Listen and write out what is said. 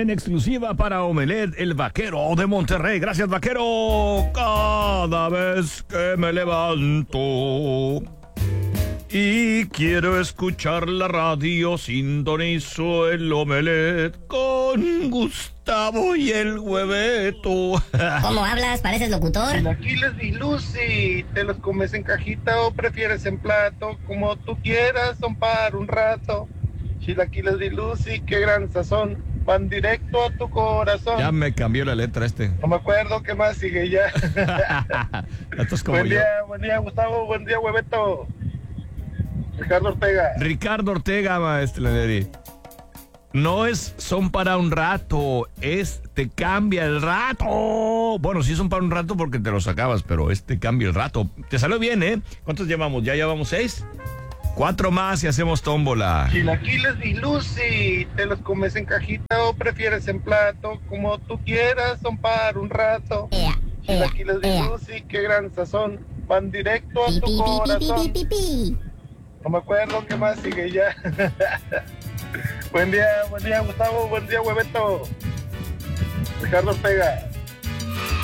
En exclusiva para Omelet, el vaquero de Monterrey. Gracias, vaquero. Cada vez que me levanto y quiero escuchar la radio, sintonizo el Omelet con Gustavo y el Hueveto. ¿Cómo hablas? ¿Pareces locutor? Chilaquiles y Lucy, ¿te los comes en cajita o prefieres en plato? Como tú quieras, son para un rato. Chilaquiles y Lucy, qué gran sazón, van directo a tu corazón. Ya me cambió la letra No me acuerdo qué más sigue ya. Esto es como buen yo. día Gustavo, buen día Hueveto. Ricardo Ortega. Ricardo Ortega, maestro Leneri. No es son para un rato, es te cambia el rato. Bueno, sí son para un rato porque te los acabas, pero te cambia el rato. Te salió bien, ¿eh? ¿Cuántos llevamos? ¿Ya llevamos 6? 4 más y hacemos tómbola. Chilaquiles y Lucy, ¿te los comes en cajita o prefieres en plato? Como tú quieras, son para un rato. Chilaquiles y Lucy, qué gran sazón, van directo a tu corazón. No me acuerdo qué más sigue ya. Buen día Gustavo, buen día Hueveto. Ricardo Ortega.